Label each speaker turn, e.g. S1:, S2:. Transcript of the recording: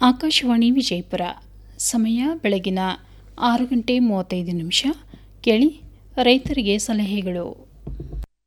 S1: ಆಕಾಶವಾಣಿ ವಿಜಯಪುರ. ಸಮಯ ಬೆಳಗಿನ 6 ಗಂಟೆ 35 ನಿಮಿಷ. ಕೇಳಿ ರೈತರಿಗೆ ಸಲಹೆಗಳು.